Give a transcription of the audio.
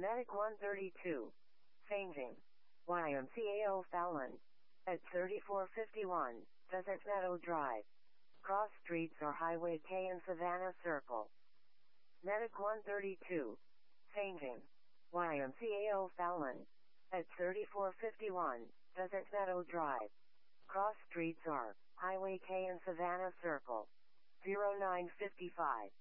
Medic 132. Fainting. YMCA O'Fallon. At 3451, Pheasant Meadow Drive. Cross streets or Highway K and Savannah Circle. Medic 132. Fainting. YMCA O'Fallon. At 3451, Pheasant Meadow Drive. Cross streets are Highway K and Savannah Circle. 0955.